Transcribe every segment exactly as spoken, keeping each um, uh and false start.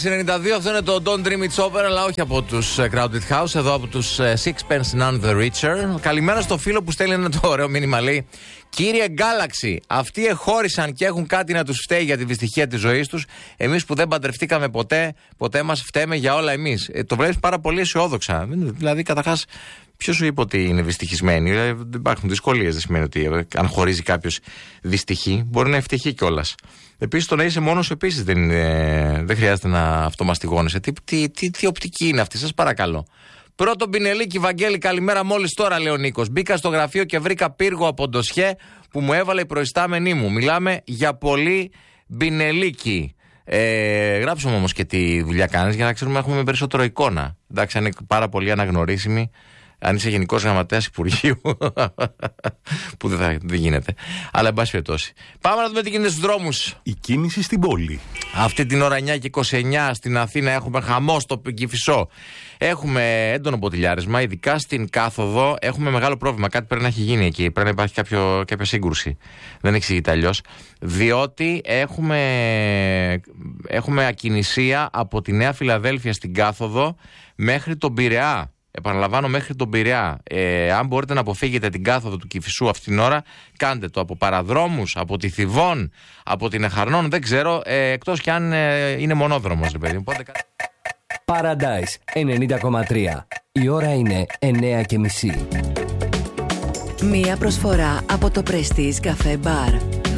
ενενήντα δύο, αυτό είναι το Don't Dream It's Over, αλλά όχι από τους Crowded House, εδώ από τους Sixpence None the Richer. Καλημέρα στο φίλο που στέλνει ένα το ωραίο μήνυμα, λέει: Κύριε Galaxy, αυτοί εχώρισαν και έχουν κάτι να τους φταίει για τη δυστυχία της ζωής τους. Εμείς που δεν παντρευτήκαμε ποτέ, ποτέ μας φταίμε για όλα εμείς. Ε, το βλέπεις πάρα πολύ αισιόδοξα. Δηλαδή, καταρχάς, ποιος σου είπε ότι είναι δυστυχισμένοι? Δηλαδή, δεν υπάρχουν δυσκολίες, δεν σημαίνει ότι ε, αν χωρίζει κάποιος δυστυχεί, μπορεί να ευτυχεί κιόλας. Επίσης, το να είσαι μόνος επίσης δεν, ε, δεν χρειάζεται να αυτομαστιγώνεσαι. Τι, τι, τι, τι οπτική είναι αυτή, σας παρακαλώ. Πρώτο μπινελίκι, Βαγγέλη, καλημέρα. Μόλις τώρα, λέει ο Νίκος. Μπήκα στο γραφείο και βρήκα πύργο από ντοσιέ που μου έβαλε η προϊστάμενή μου. Μιλάμε για πολύ μπινελίκι. Ε, γράψουμε όμως και τι δουλειά κάνεις για να ξέρουμε, έχουμε περισσότερο εικόνα. Εντάξει, αν είναι πάρα πολύ αναγνωρίσιμη. Αν είσαι γενικός γραμματέας Υπουργείου, που δεν, θα, δεν γίνεται. Αλλά εν πάση περιπτώσει. Πάμε να δούμε τι γίνεται στους δρόμους. Η κίνηση στην πόλη. Αυτή την ώρα εννιά και είκοσι εννιά στην Αθήνα έχουμε χαμό στο Κηφισό. Έχουμε έντονο ποτηλιάρισμα, ειδικά στην κάθοδο. Έχουμε μεγάλο πρόβλημα. Κάτι πρέπει να έχει γίνει εκεί. Πρέπει να υπάρχει κάποιο, κάποια σύγκρουση. Δεν εξηγείται αλλιώς. Διότι έχουμε, έχουμε ακινησία από τη Νέα Φιλαδέλφια στην κάθοδο μέχρι τον Πειραιά. Επαναλαμβάνω, μέχρι τον Πειραιά. Ε, αν μπορείτε να αποφύγετε την κάθοδο του Κηφισού αυτήν την ώρα, κάντε το από παραδρόμους, από τη Θηβών, από την Εχαρνών, δεν ξέρω, ε, εκτός κι αν ε, είναι μονόδρομος, ρε παιδί. Οπότε... Paradise ενενήντα κόμμα τρία. Η ώρα είναι εννιά και μισή. Μία προσφορά από το Prestige Cafe Bar.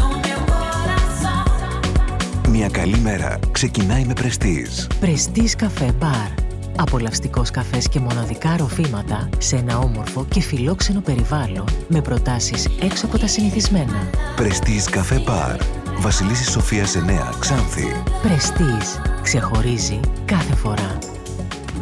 Μια καλή μέρα ξεκινάει με Prestige. Prestige Cafe Bar. Απολαυστικός καφές και μοναδικά ροφήματα σε ένα όμορφο και φιλόξενο περιβάλλον με προτάσεις έξω από τα συνηθισμένα. Prestige Cafe Bar. Βασιλίσσης Σοφίας εννέα, Ξάνθη. Prestige. Ξεχωρίζει κάθε φορά.